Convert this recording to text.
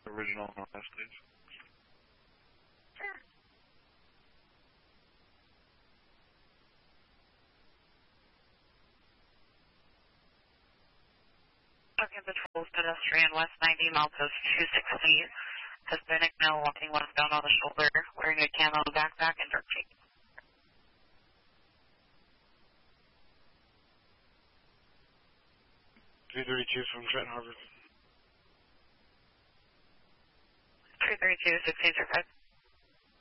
original Northwest, please. Sure. Okay, patrol pedestrian west 90 miles of 260. Hispanic male walking westbound on the shoulder, wearing a camo backpack and dark jeans. 332 from Trenton Harbor. 332, 1605.